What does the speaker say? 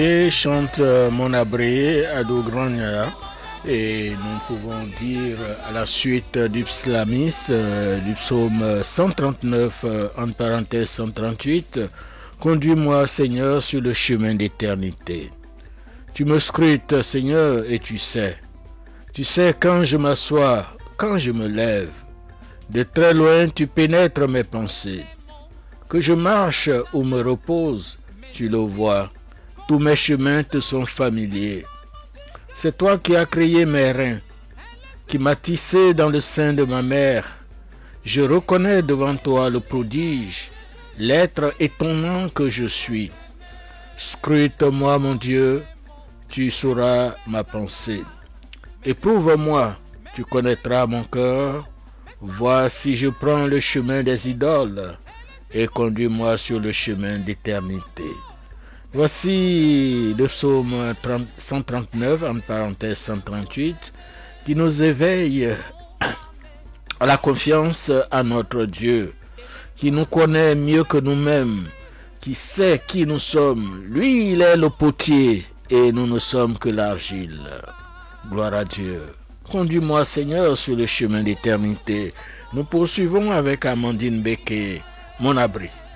Et chante Mon Abré à Dougrania. Et nous pouvons dire à la suite du psalmiste du psaume 139, en parenthèse 138, conduis-moi Seigneur sur le chemin d'éternité. Tu me scrutes Seigneur et tu sais quand je m'assois, quand je me lève. De très loin tu pénètres mes pensées. Que je marche ou me repose, tu le vois. Tous mes chemins te sont familiers. C'est toi qui as créé mes reins, qui m'as tissé dans le sein de ma mère. Je reconnais devant toi le prodige, l'être étonnant que je suis. Scrute-moi, mon Dieu, tu sauras ma pensée. Éprouve-moi, tu connaîtras mon cœur. Vois si je prends le chemin des idoles et conduis-moi sur le chemin d'éternité. Voici le psaume 139, en parenthèse 138, qui nous éveille à la confiance à notre Dieu, qui nous connaît mieux que nous-mêmes, qui sait qui nous sommes. Lui, il est le potier et nous ne sommes que l'argile. Gloire à Dieu. Conduis-moi, Seigneur, sur le chemin d'éternité. Nous poursuivons avec Amandine Becquet, Mon Abri.